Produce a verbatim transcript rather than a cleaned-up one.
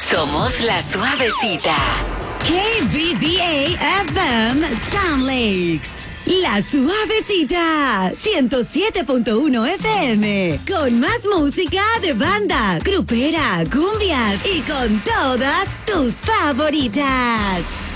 Somos La Suavecita. K B B A F M Sound Lakes. La Suavecita. ciento siete punto uno F M. Con más música de banda, grupera, cumbias y con todas tus favoritas.